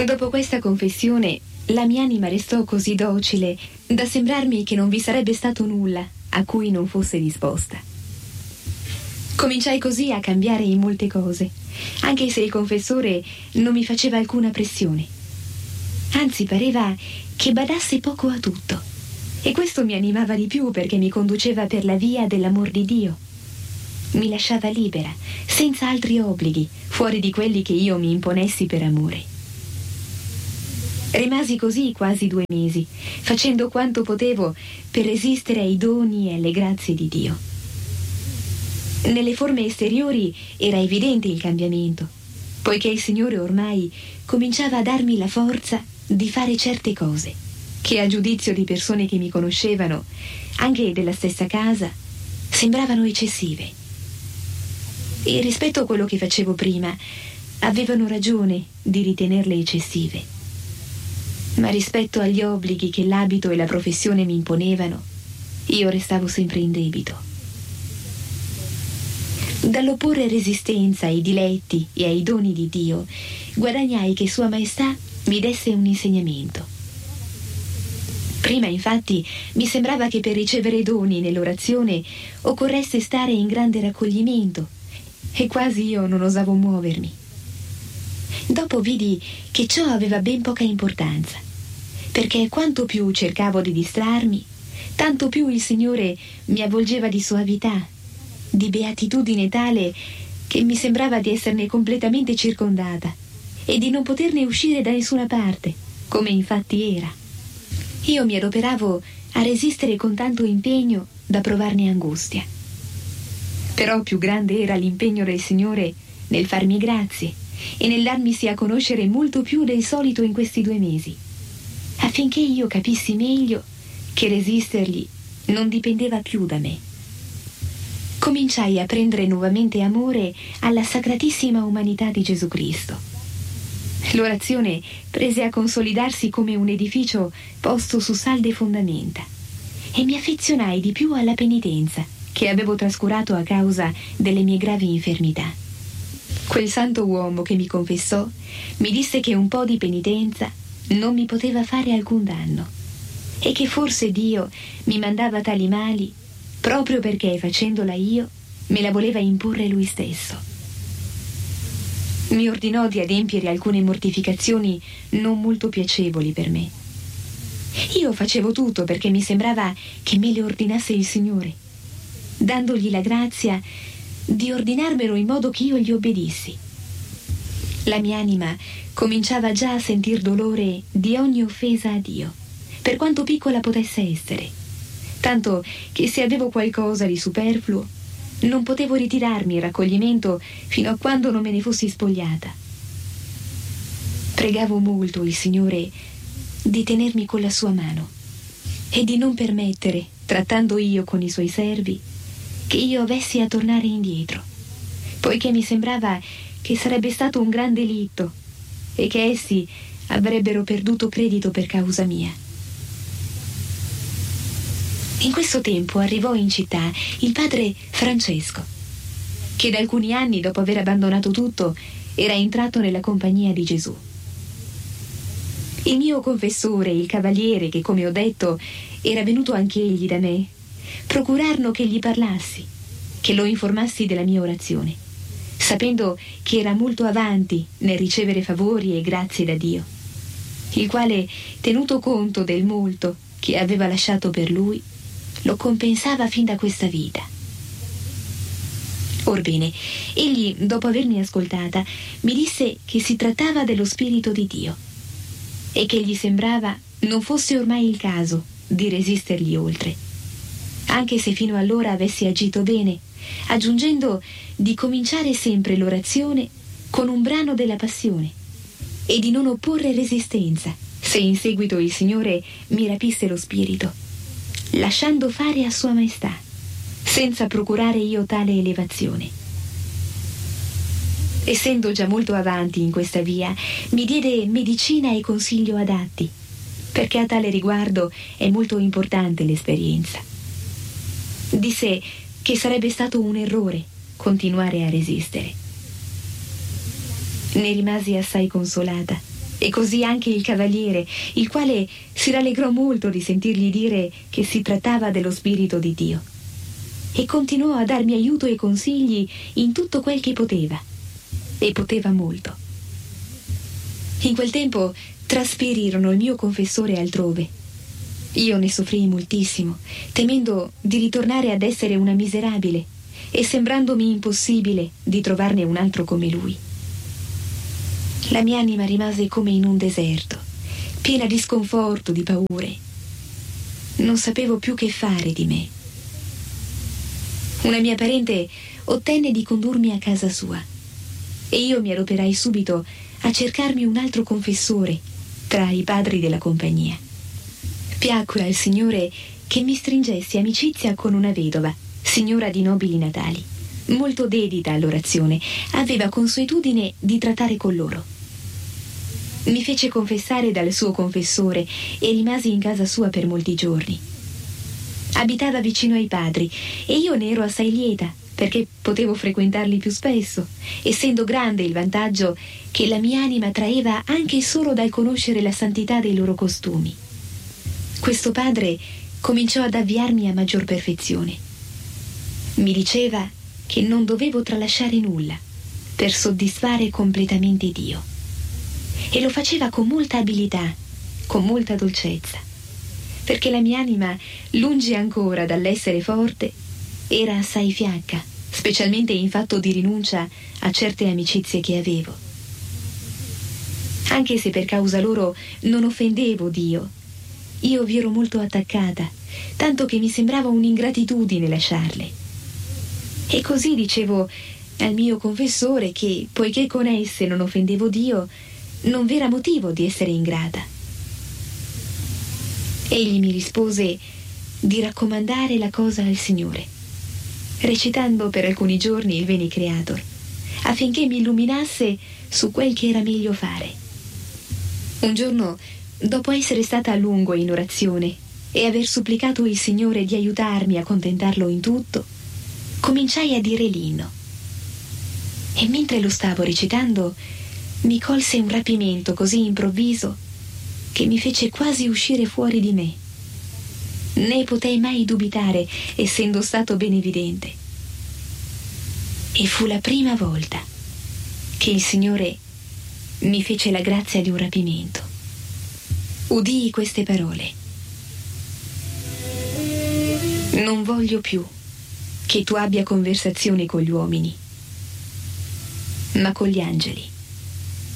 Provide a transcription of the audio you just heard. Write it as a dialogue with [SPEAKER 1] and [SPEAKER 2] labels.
[SPEAKER 1] Dopo questa confessione, la mia anima restò così docile da sembrarmi che non vi sarebbe stato nulla a cui non fosse disposta. Cominciai così a cambiare in molte cose, anche se il confessore non mi faceva alcuna pressione. Anzi, pareva che badasse poco a tutto, e questo mi animava di più perché mi conduceva per la via dell'amor di Dio. Mi lasciava libera, senza altri obblighi, fuori di quelli che io mi imponessi per amore. Rimasi così quasi 2 mesi, facendo quanto potevo per resistere ai doni e alle grazie di Dio. Nelle forme esteriori era evidente il cambiamento, poiché il Signore ormai cominciava a darmi la forza di fare certe cose, che a giudizio di persone che mi conoscevano, anche della stessa casa, sembravano eccessive. E rispetto a quello che facevo prima, avevano ragione di ritenerle eccessive. Ma rispetto agli obblighi che l'abito e la professione mi imponevano, io restavo sempre in debito. Dall'opporre resistenza ai diletti e ai doni di Dio, guadagnai che Sua Maestà mi desse un insegnamento. Prima, infatti, mi sembrava che per ricevere doni nell'orazione occorresse stare in grande raccoglimento, e quasi io non osavo muovermi. Dopo vidi che ciò aveva ben poca importanza, perché quanto più cercavo di distrarmi, tanto più il Signore mi avvolgeva di soavità, di beatitudine tale che mi sembrava di esserne completamente circondata e di non poterne uscire da nessuna parte, come infatti era. Io mi adoperavo a resistere con tanto impegno da provarne angustia. Però più grande era l'impegno del Signore nel farmi grazie e nel darmisi a conoscere molto più del solito in questi 2 mesi, affinché io capissi meglio che resistergli non dipendeva più da me. Cominciai a prendere nuovamente amore alla sacratissima umanità di Gesù Cristo. L'orazione prese a consolidarsi come un edificio posto su salde fondamenta, e mi affezionai di più alla penitenza che avevo trascurato a causa delle mie gravi infermità. Quel santo uomo che mi confessò mi disse che un po' di penitenza non mi poteva fare alcun danno, e che forse Dio mi mandava tali mali proprio perché, facendola io, me la voleva imporre Lui stesso. Mi ordinò di adempiere alcune mortificazioni non molto piacevoli per me. Io facevo tutto perché mi sembrava che me le ordinasse il Signore, dandogli la grazia di ordinarmelo in modo che io gli obbedissi. La mia anima cominciava già a sentir dolore di ogni offesa a Dio, per quanto piccola potesse essere, tanto che se avevo qualcosa di superfluo non potevo ritirarmi in raccoglimento fino a quando non me ne fossi spogliata. Pregavo molto il Signore di tenermi con la sua mano e di non permettere, trattando io con i suoi servi, che io avessi a tornare indietro, poiché mi sembrava che sarebbe stato un gran delitto e che essi avrebbero perduto credito per causa mia. In questo tempo arrivò in città il padre Francesco, che da alcuni anni, dopo aver abbandonato tutto, era entrato nella compagnia di Gesù. Il mio confessore, il cavaliere, che come ho detto era venuto anche egli da me, procurarono che gli parlassi, che lo informassi della mia orazione, sapendo che era molto avanti nel ricevere favori e grazie da Dio, il quale, tenuto conto del molto che aveva lasciato per lui, lo compensava fin da questa vita. Orbene, egli, dopo avermi ascoltata, mi disse che si trattava dello Spirito di Dio e che gli sembrava non fosse ormai il caso di resistergli oltre, anche se fino allora avessi agito bene, aggiungendo di cominciare sempre l'orazione con un brano della passione e di non opporre resistenza se in seguito il Signore mi rapisse lo spirito, lasciando fare a Sua Maestà, senza procurare io tale elevazione. Essendo già molto avanti in questa via, mi diede medicina e consiglio adatti, perché a tale riguardo è molto importante l'esperienza. Disse che sarebbe stato un errore continuare a resistere. Ne rimasi assai consolata E così anche il cavaliere, il quale si rallegrò molto di sentirgli dire che si trattava dello Spirito di Dio, e continuò a darmi aiuto e consigli in tutto quel che poteva, e poteva molto. In quel tempo trasferirono il mio confessore altrove. Io ne soffrii moltissimo, temendo di ritornare ad essere una miserabile e sembrandomi impossibile di trovarne un altro come lui. La mia anima rimase come in un deserto, piena di sconforto, di paure. Non sapevo più che fare di me. Una mia parente ottenne di condurmi a casa sua e io mi adoperai subito a cercarmi un altro confessore tra i padri della compagnia. Piacque al Signore che mi stringessi amicizia con una vedova, signora di nobili natali, molto dedita all'orazione, aveva consuetudine di trattare con loro. Mi fece confessare dal suo confessore e rimasi in casa sua per molti giorni. Abitava vicino ai padri e io ne ero assai lieta, perché potevo frequentarli più spesso, essendo grande il vantaggio che la mia anima traeva anche solo dal conoscere la santità dei loro costumi. Questo padre cominciò ad avviarmi a maggior perfezione. Mi diceva che non dovevo tralasciare nulla per soddisfare completamente Dio. E lo faceva con molta abilità, con molta dolcezza, perché la mia anima, lungi ancora dall'essere forte, era assai fiacca, specialmente in fatto di rinuncia a certe amicizie che avevo. Anche se per causa loro non offendevo Dio, io vi ero molto attaccata, tanto che mi sembrava un'ingratitudine lasciarle. E così dicevo al mio confessore che, poiché con esse non offendevo Dio, non v'era motivo di essere ingrata. Egli mi rispose di raccomandare la cosa al Signore, recitando per alcuni giorni il Veni Creator, affinché mi illuminasse su quel che era meglio fare. Un giorno, dopo essere stata a lungo in orazione e aver supplicato il Signore di aiutarmi a contentarlo in tutto, cominciai a dire l'inno. E mentre lo stavo recitando, mi colse un rapimento così improvviso che mi fece quasi uscire fuori di me. Ne potei mai dubitare, essendo stato ben evidente. E fu la prima volta che il Signore mi fece la grazia di un rapimento. Udii queste parole: non voglio più che tu abbia conversazione con gli uomini, ma con gli angeli.